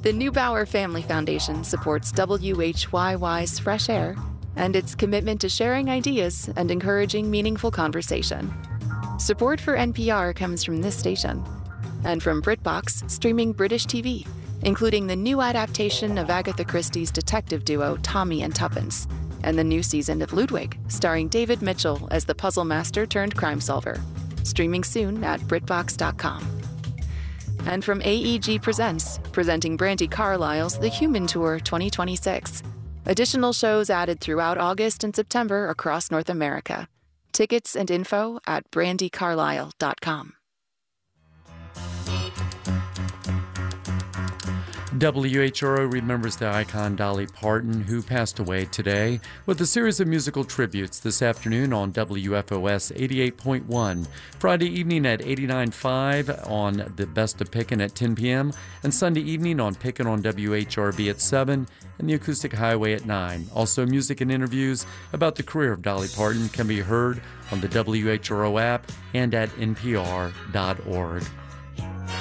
The Neubauer Family Foundation supports WHYY's Fresh Air and its commitment to sharing ideas and encouraging meaningful conversation. Support for NPR comes from this station and from BritBox, streaming British TV, including the new adaptation of Agatha Christie's detective duo Tommy and Tuppence, and the new season of Ludwig, starring David Mitchell as the puzzle master turned crime solver. Streaming soon at BritBox.com. And from AEG Presents, presenting Brandi Carlile's The Human Tour 2026. Additional shows added throughout August and September across North America. Tickets and info at brandicarlisle.com. WHRO remembers the icon Dolly Parton, who passed away today, with a series of musical tributes this afternoon on WFOS 88.1, Friday evening at 89.5 on the Best of Pickin' at 10 p.m., and Sunday evening on Pickin' on WHRB at 7, and the Acoustic Highway at 9. Also, music and interviews about the career of Dolly Parton can be heard on the WHRO app and at npr.org.